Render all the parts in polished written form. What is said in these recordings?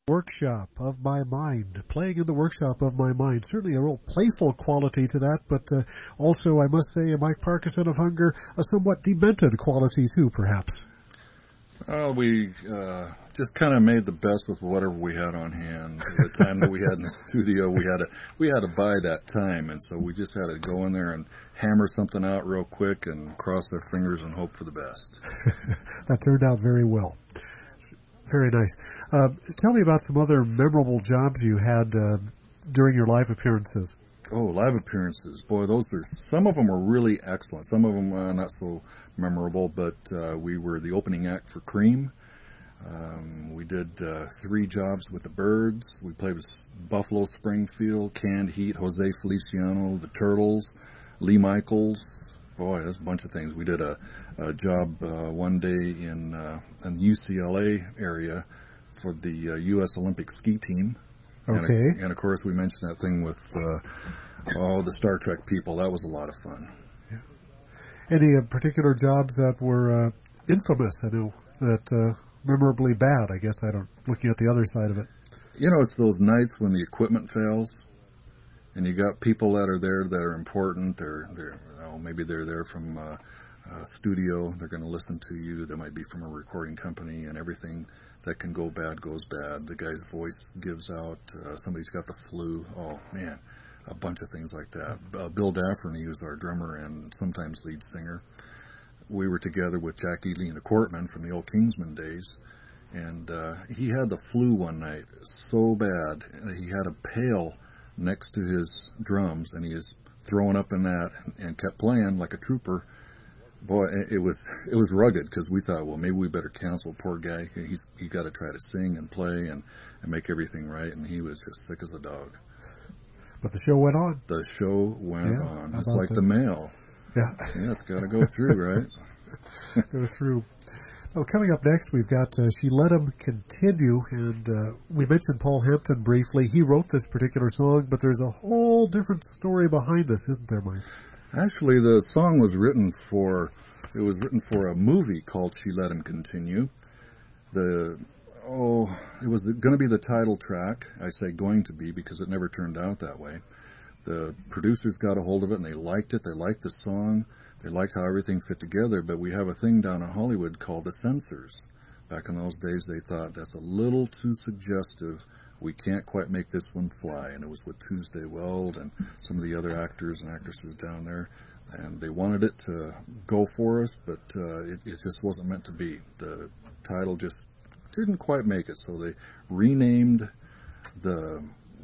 Workshop of My Mind, playing in the workshop of my mind. Certainly a real playful quality to that, but also, I must say, Mike Parkinson of Hunger, a somewhat demented quality too, perhaps. We just kind of made the best with whatever we had on hand. The time that we had in the studio, we had to buy that time, and so we just had to go in there and hammer something out real quick and cross our fingers and hope for the best. That turned out very well. Very nice. Tell me about some other memorable jobs you had during your live appearances. Oh, live appearances. Boy, some of them were really excellent. Some of them not so memorable, but we were the opening act for Cream. We did 3 jobs with the Byrds. We played with Buffalo Springfield, Canned Heat, Jose Feliciano, the Turtles, Lee Michaels. Boy, there's a bunch of things. We did a job one day in the UCLA area for the U.S. Olympic ski team. Okay. And of course, we mentioned that thing with all the Star Trek people. That was a lot of fun. Yeah. Any particular jobs that were infamous? I know that memorably bad. I guess looking at the other side of it. You know, it's those nights when the equipment fails, and you got people that are there that are important. Maybe they're there from a studio. They're going to listen to you. They might be from a recording company, and everything that can go bad goes bad. The guy's voice gives out. Somebody's got the flu. Oh, man, a bunch of things like that. Bill Dafferney was our drummer and sometimes lead singer. We were together with Jack Ely and the Cortman from the old Kingsman days, and he had the flu one night so bad. He had a pail next to his drums, and he was throwing up in that and kept playing like a trooper. Boy, it was rugged, because we thought, well, maybe we better cancel. Poor guy, he got to try to sing and play and make everything right, and he was just sick as a dog. But the show went on. The show went on. It's like the mail. Yeah, it's got to go through, right? Go through. Oh, coming up next, we've got She Let Him Continue, and we mentioned Paul Hampton briefly. He wrote this particular song, but there's a whole different story behind this, isn't there, Mike? Actually, the song was written for a movie called She Let Him Continue. It was going to be the title track. I say going to be because it never turned out that way. The producers got a hold of it, and they liked it. They liked the song. They liked how everything fit together, but we have a thing down in Hollywood called the censors. Back in those days, they thought that's a little too suggestive. We can't quite make this one fly. And it was with Tuesday Weld and some of the other actors and actresses down there. And they wanted it to go for us, but it just wasn't meant to be. The title just didn't quite make it, so they renamed the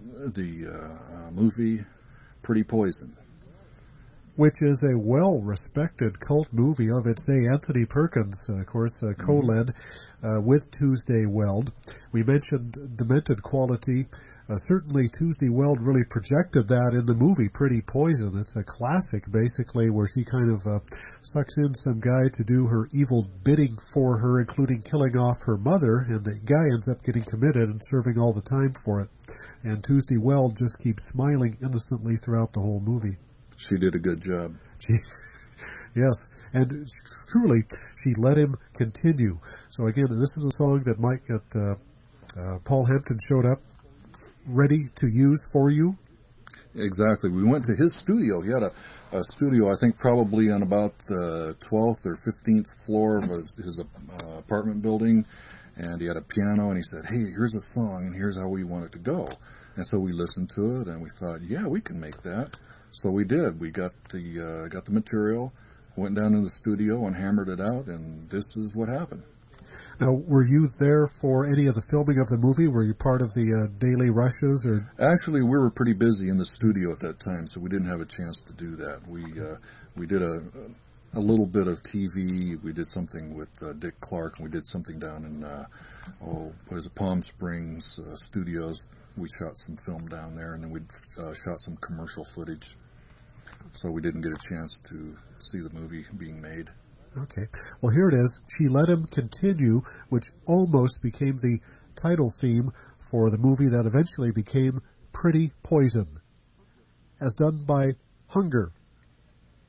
movie Pretty Poison, which is a well-respected cult movie of its day. Anthony Perkins, of course, co-led with Tuesday Weld. We mentioned demented quality. Certainly Tuesday Weld really projected that in the movie Pretty Poison. It's a classic, basically, where she kind of sucks in some guy to do her evil bidding for her, including killing off her mother, and the guy ends up getting committed and serving all the time for it. And Tuesday Weld just keeps smiling innocently throughout the whole movie. She did a good job. Yes, and truly, she let him continue. So again, this is a song that Mike Paul Hampton showed up ready to use for you. Exactly. We went to his studio. He had a studio, I think, probably on about the 12th or 15th floor of his apartment building, and he had a piano, and he said, hey, here's a song, and here's how we want it to go. And so we listened to it, and we thought, yeah, we can make that. So we did. We got the material, went down in the studio and hammered it out, and this is what happened. Now, were you there for any of the filming of the movie? Were you part of the daily rushes? Or actually, we were pretty busy in the studio at that time, so we didn't have a chance to do that. We did a little bit of TV. We did something with Dick Clark, and we did something down in Palm Springs studios. We shot some film down there, and then we shot some commercial footage. So we didn't get a chance to see the movie being made. Okay. Well, here it is. She Let Him Continue, which almost became the title theme for the movie that eventually became Pretty Poison, as done by Hunger.